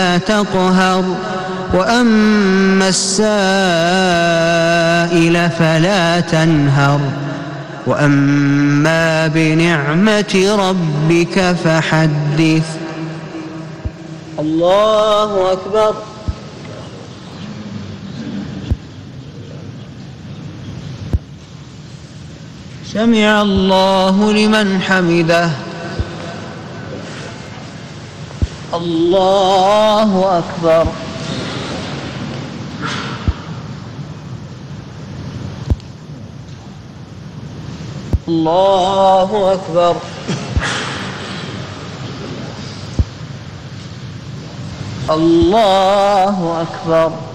فلا تقهر وأما السائل فلا تنهر وأما بنعمة ربك فحدث. الله أكبر. سمع الله لمن حمده. الله أكبر. الله أكبر. الله أكبر.